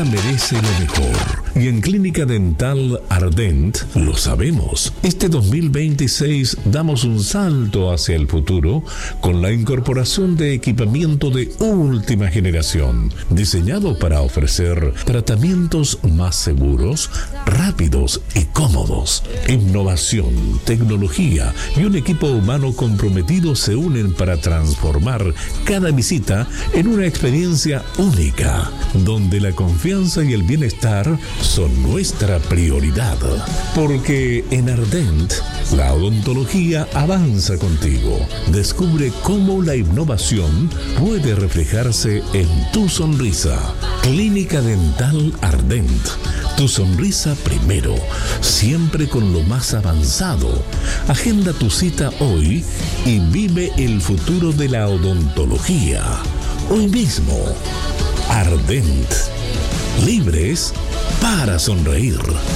Merece lo mejor. Y en Clínica Dental Ardent lo sabemos. Este 2026 damos un salto hacia el futuro con la incorporación de equipamiento de última generación, diseñado para ofrecer tratamientos más seguros, rápidos y cómodos. Innovación, tecnología y un equipo humano comprometido se unen para transformar cada visita en una experiencia única, donde la confianza y el bienestar son nuestra prioridad. Porque en Ardent, la odontología avanza contigo. Descubre cómo la innovación puede reflejarse en tu sonrisa. Clínica Dental Ardent. Tu sonrisa primero, siempre con lo más avanzado. Agenda tu cita hoy y vive el futuro de la odontología. Hoy mismo. Ardent. Libres para sonreír.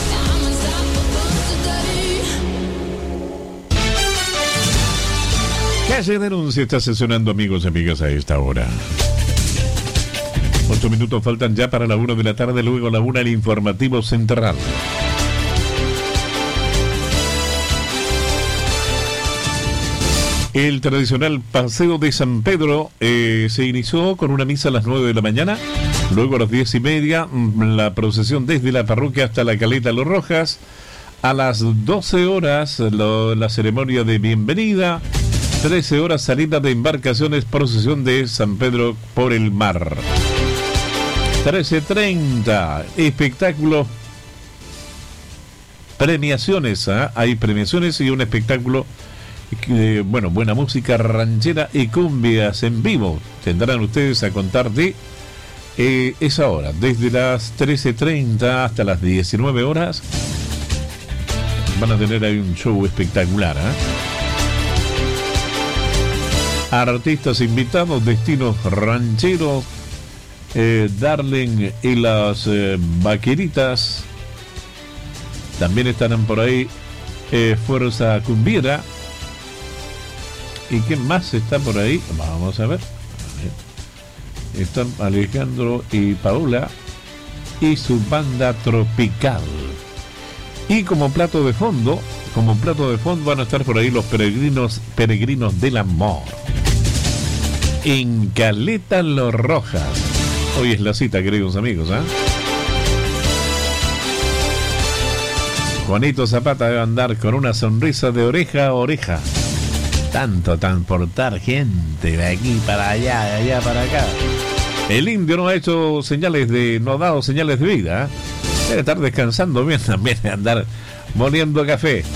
Calle Denuncia está sesionando, amigos y amigas, a esta hora. 8 minutos faltan ya para la 1 de la tarde, luego la 1 el informativo central. El tradicional paseo de San Pedro se inició con una misa a las 9 de la mañana, luego a las 10:30 la procesión desde la parroquia hasta la Caleta Los Rojas, a las 12 horas la ceremonia de bienvenida, 13 horas salida de embarcaciones, procesión de San Pedro por el mar. 13:30 espectáculo, premiaciones, hay premiaciones y un espectáculo. Buena música ranchera y cumbias en vivo tendrán ustedes a contar de esa hora, desde las 13:30 hasta las 19 horas. Van a tener ahí un show espectacular, artistas invitados, destinos rancheros, Darling y las Vaqueritas también estarán por ahí, Fuerza Cumbiera. ¿Y quién más está por ahí? Vamos a ver. Están Alejandro y Paola y su banda tropical. Y como plato de fondo van a estar por ahí los peregrinos del amor. En Caleta Los Rojas. Hoy es la cita, queridos amigos, Juanito Zapata debe andar con una sonrisa de oreja a oreja. Tanto transportar gente de aquí para allá, de allá para acá. El indio no ha dado señales de vida. Debe estar descansando bien también, de andar moliendo café.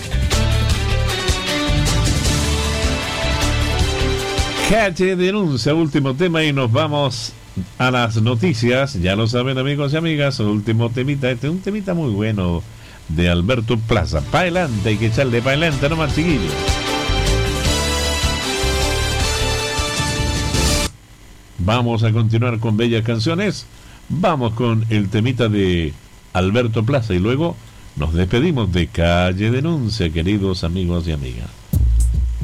Calle Denuncia, último tema y nos vamos a las noticias. Ya lo saben, amigos y amigas, último temita. Este es un temita muy bueno de Alberto Plaza. Pa' adelante, hay que echarle pa' adelante, nomás, chiquillos. Vamos a continuar con bellas canciones. Vamos con el temita de Alberto Plaza y luego nos despedimos de Calle Denuncia, queridos amigos y amigas.